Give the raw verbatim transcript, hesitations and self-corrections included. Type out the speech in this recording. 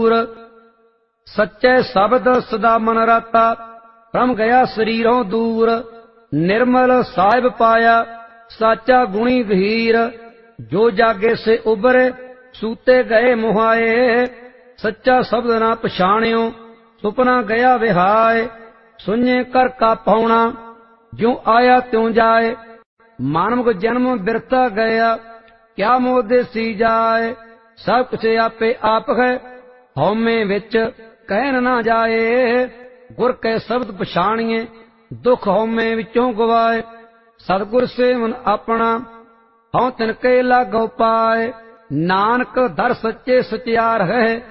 सच्चे शब्द सदा मन राता भ्रम गया शरीरों दूर। निर्मल साहिब पाया साचा गुणी गहीर। जो जागे से उबरे सूते गए मुहाए। सच्चा शब्द ना पछाणियो सुपना गया विहाय। सुने कर का पाउना ज्यों आया त्यों जाए। मानव जन्म बिरता गया क्या मोह सी जाए। सब कुछ आपे आप है हौमे विच कहन ना जाए। गुर के शब्द पछाणिए दुख हौमे विचों गवाए। सतगुर सेवन अपना हौं तिनके लागो पाए। नानक दर सच्चे सचियार है